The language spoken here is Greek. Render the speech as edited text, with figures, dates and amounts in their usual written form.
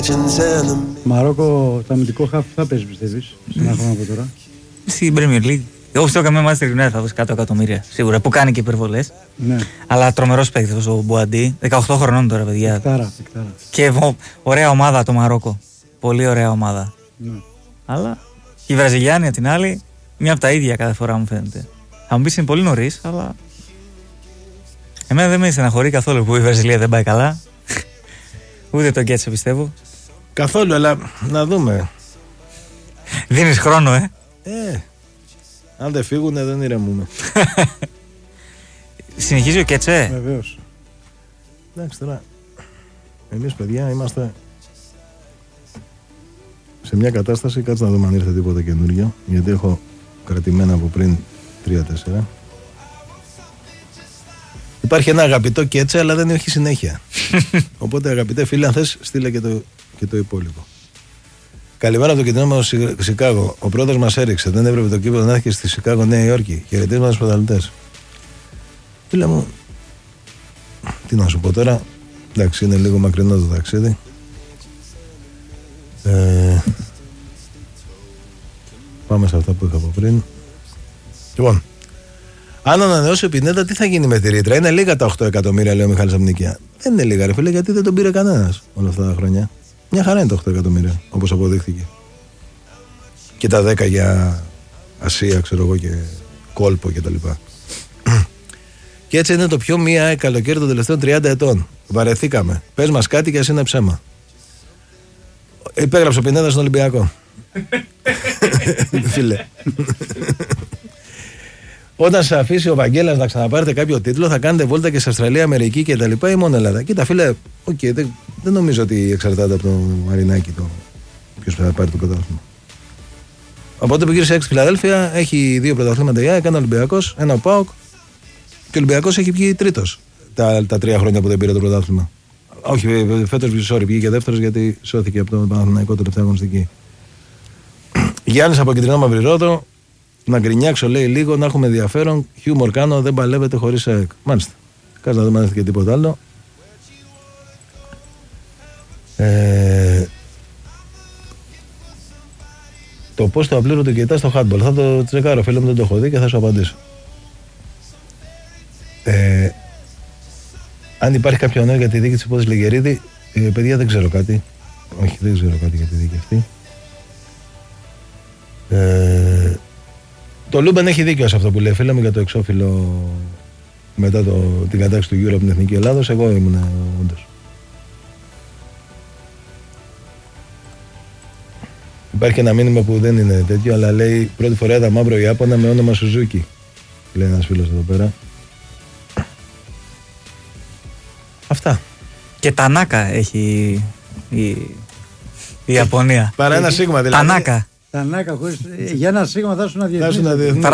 Μαρόκο, το αμυντικό χαφ θα παίζει, πιστεύεις, σε ένα χρόνο από τώρα? Στην Premier League. Εγώ πιστεύω καμία Manchester United θα δώσει 100 εκατομμύρια. Σίγουρα, που κάνει και υπερβολές. Ναι. Αλλά τρομερός παίκτης ο Μπουαντί. 18 χρονών τώρα, παιδιά. Παικτάρα. Και ωραία ομάδα το Μαρόκο. Πολύ ωραία ομάδα. Ναι. Αλλά η Βραζιλιάνοι απ' την άλλη, μια από τα ίδια κάθε φορά μου φαίνεται. Θα μου πεις είναι πολύ νωρίς, αλλά. Εμένα δεν με στεναχωρεί καθόλου που η Βραζιλία δεν πάει καλά. Ούτε το Γκέτσε πιστεύω. Καθόλου, αλλά να δούμε. Δίνεις χρόνο, Αν δεν φύγουνε δεν ηρεμούμε. Συνεχίζει ο Κέτσε. Βεβαίως. Εντάξει τώρα, εμείς παιδιά είμαστε σε μια κατάσταση, κάτσε να δούμε αν ήρθε τίποτα καινούργιο, γιατί έχω κρατημένα από πριν 3-4. Υπάρχει ένα αγαπητό Κέτσε, αλλά δεν έχει συνέχεια. Οπότε αγαπητέ φίλε, αν θες στείλε και το υπόλοιπο. Καλημέρα από το κεντρικό Σικάγο. Ο πρώτος μας έριξε. Δεν έπρεπε το κήπο να έρχεται στη Σικάγο, Νέα Υόρκη. Χαιρετίσματα στους πρωταθλητές. Φίλε μου, τι να σου πω τώρα. Εντάξει, είναι λίγο μακρινό το ταξίδι. Πάμε σε αυτά που είχα από πριν. Λοιπόν, αν ανανεώσει ο Πινέτα, τι θα γίνει με τη ρήτρα? Είναι λίγα τα 8 εκατομμύρια, λέει ο Μιχάλης Αμνικία. Δεν είναι λίγα, ρε φίλε, γιατί δεν τον πήρε κανένας όλα αυτά τα χρόνια. Μια χαρά είναι τα 8 εκατομμύρια, όπως αποδείχθηκε. Και τα 10 για Ασία, ξέρω εγώ, και κόλπο κτλ. Και έτσι είναι το πιο μία καλοκαίρι των τελευταίων 30 ετών. Βαρεθήκαμε. Πες μας κάτι και ας είναι ψέμα. Υπέγραψε ο Πινέδα στον Ολυμπιακό. Φίλε. Όταν σε αφήσει ο Βαγγέλας να ξαναπάρετε κάποιο τίτλο, θα κάνετε βόλτα και σε Αυστραλία, Αμερική και τα λοιπά, ή μόνο Ελλάδα? Κοίτα, φίλε, δεν νομίζω ότι εξαρτάται από το Μαρινάκι ποιος θα πάρει το πρωτάθλημα. Οπότε που γύρισε στη Φιλαδέλφια, έχει 2 πρωταθλήματα η ΑΕΚ, ένα Ολυμπιακός, ένα ο ΠΑΟΚ. Και ο Ολυμπιακός έχει βγει τρίτος τα 3 χρόνια που δεν πήρε το πρωτάθλημα. Όχι, φέτος πήγε δεύτερος γιατί σώθηκε από το Παναθηναϊκό τελευταία αγωνιστική. Γιάννης από Κεντρινό Μαυρηρόδο. Να γκρινιάξω, λέει, λίγο, να έχουμε ενδιαφέρον. Χιούμορ κάνω, δεν παλεύεται χωρίς ΑΕΚ. Μάλιστα. Κάτσε να δούμε αν έρθει και τίποτα άλλο. Το πώς το απλήρωτο κοιτά στο handball. Θα το τσεκάρω, φίλε μου, δεν το έχω δει και θα σου απαντήσω. Αν υπάρχει κάποιο νέο για τη δίκη της υπόθεσης Λεγερίδη, παιδιά, δεν ξέρω κάτι. Όχι, δεν ξέρω κάτι για τη δίκη αυτή. Το Λούμπεν έχει δίκιο σε αυτό που λέει, φίλε μου, για το εξώφυλλο μετά την κατάξη του Euro από την Εθνική Ελλάδος. Εγώ ήμουν όντως. Υπάρχει ένα μήνυμα που δεν είναι τέτοιο, αλλά λέει πρώτη φορά είδα μαύρο Ιάπωνα με όνομα Σουζούκι. Λέει ένας φίλος εδώ πέρα. Αυτά. Και Τανάκα έχει η Ιαπωνία. Παρά ένα σίγμα δηλαδή. Τανάκα. Για ένα σίγμα θα σου να διεθνείς.